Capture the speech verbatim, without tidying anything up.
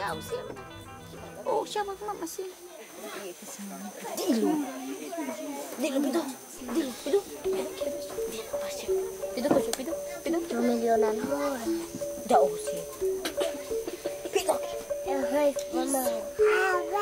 jauh sih. Oh, siapa mama sih? Dilo. Dilo pido. Dilo pido. Dilo pasya. Pido pasya pido. Pido. Milyonan ho. Jauh sih. Pido. Eh, hai, mama.